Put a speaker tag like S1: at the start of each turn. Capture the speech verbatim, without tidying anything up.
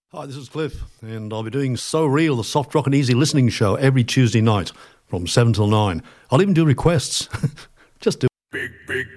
S1: Hi, this is Cliff, and I'll be doing So Real, the soft rock and easy listening show, every Tuesday night from seven till nine. I'll even do requests. Just do
S2: Big, big